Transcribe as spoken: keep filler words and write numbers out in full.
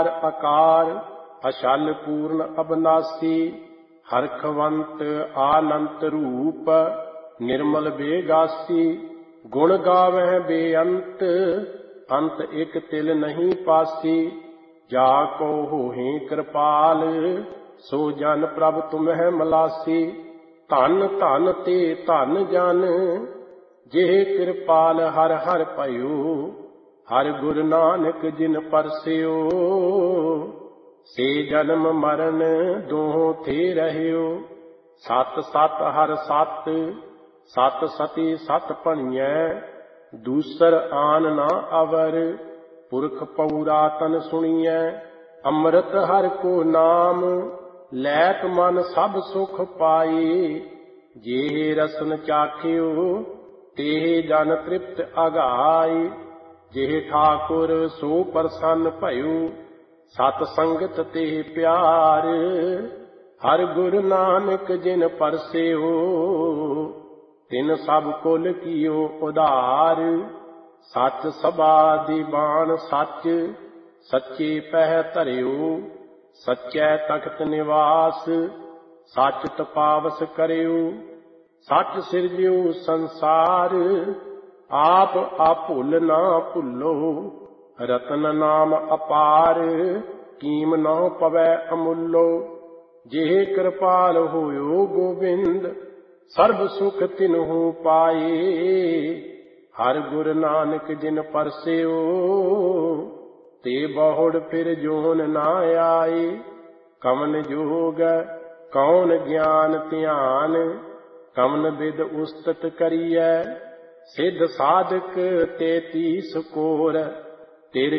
ਅਕਾਰ ਅਛਲ ਪੂਰਨ ਅਬਨਾਸੀ। ਹਰਖਵੰਤ ਆਨੰਤ ਰੂਪ ਨਿਰਮਲ ਬੇਗਾਸੀ। ਗੁਣ ਗਾਵਹਿ ਬੇਅੰਤ ਅੰਤ ਇਕ ਤਿਲ ਨਹੀਂ ਪਾਸੀ। ਜਾ ਕੋ ਹੋਹਿ ਕਿਰਪਾਲ ਸੋ ਜਨ ਪ੍ਰਭ ਤੁਮਹਿ ਮਲਾਸੀ। ਧਨ ਧਨ ਤੇ ਧਨ ਜਨ ਜਿਹ ਕਿਰਪਾਲ ਹਰ ਹਰ ਭਇਓ। ਹਰਿ ਗੁਰੂ ਨਾਨਕ ਜਿਨ ਪਰਸਿਓ ਸੇ ਜਨਮ ਮਰਨ ਦੋਹਾਂ ਥੇ ਰਹਿਓ। ਸਤ ਸਤ ਹਰਿ ਸਤ ਸਤ ਸਤੀ ਸਤ ਭਣੀਐ। ਦੂਸਰ ਆਨ ਨਾ ਅਵਰ ਪੁਰਖ ਪਉਰਾਤਨ ਸੁਣੀਐ। ਅੰਮ੍ਰਿਤ ਹਰਿ ਕੋ ਨਾਮ ਲੈਤ ਮਨ ਸਭ ਸੁਖ ਪਾਈ। ਜੇ ਰਸਨ ਚਾਖਿਓ ਤੇ ਜਨ ਤ੍ਰਿਪਤ ਅਗਾਈ। ਜੇ ਠਾਕੁਰ ਸੋ ਪ੍ਰਸੰਨ ਭਇਓ ਸਤ ਸੰਗਤ ਤੇ ਪਿਆਰ। ਹਰਿ ਗੁਰੂ ਨਾਨਕ ਜਿਨ ਪਰਸਿਓ ਤਿਨ ਸਭ ਕੁਲ ਕੀਓ ਉਧਾਰ। ਸੱਚ ਸਭਾ ਦੀਵਾਨ ਸੱਚ ਸੱਚੇ ਪਹਿ ਧਰਿਓ। ਸੱਚੈ ਤਖਤ ਨਿਵਾਸ ਸੱਚ ਤਪਾਵਸ ਕਰਿਓ। ਸੱਚ ਸਿਰਜਿਓ ਸੰਸਾਰ ਆਪ ਆਪੁੱਲ ਨਾ ਭੁੱਲੋ। ਰਤਨ ਨਾਮ ਅਪਾਰ ਕੀਮ ਨਾ ਪਵੈ ਅਮੁੱਲੋ। ਜਿਹੇ ਕਿਰਪਾਲ ਹੋਇਓ ਗੋਬਿੰਦ ਸਰਬ ਸੁਖ ਤਿਨਹੂ ਪਾਏ। ਹਰਿ ਗੁਰੂ ਨਾਨਕ ਜਿਨ ਪਰਸਿਓ ਤੇ ਬਹੁੜ ਫਿਰ ਜੋਨ ਨਾ ਆਏ। ਕਵਨ ਜੋਗ ਕੌਣ ਗਿਆਨ ਧਿਆਨ ਕਵਨ ਬਿਦ ਉਸਤਤ ਕਰੀਐ। ਸਿੱਧ ਸਾਧਕ ਤੇਤੀਸ ਕੋਰ ਤਿਰ